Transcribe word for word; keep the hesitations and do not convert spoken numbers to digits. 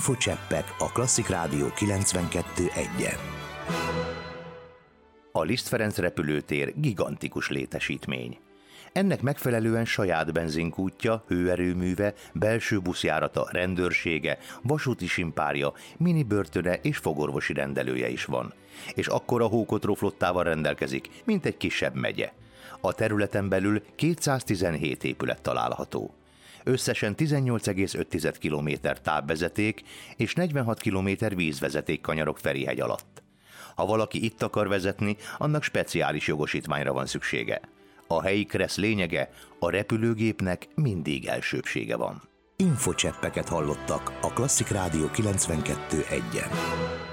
Infocseppek a Klasszik Rádió kilencvenkettő egyen. A Liszt Ferenc repülőtér gigantikus létesítmény. Ennek megfelelően saját benzinkútja, hőerőműve, belső buszjárata, rendőrsége, vasúti simpárja, minibörtöne és fogorvosi rendelője is van. És akkora hókotró flottával rendelkezik, mint egy kisebb megye. A területen belül kétszáztizenhét épület található. Összesen tizennyolc egész öt kilométer távvezeték és negyvenhat kilométer vízvezeték kanyarok Ferihegy alatt. Ha valaki itt akar vezetni, annak speciális jogosítványra van szüksége. A helyi kressz lényege, a repülőgépnek mindig elsőbbsége van. Infocseppeket hallottak a Klasszik Rádió kilencvenkettő egyen.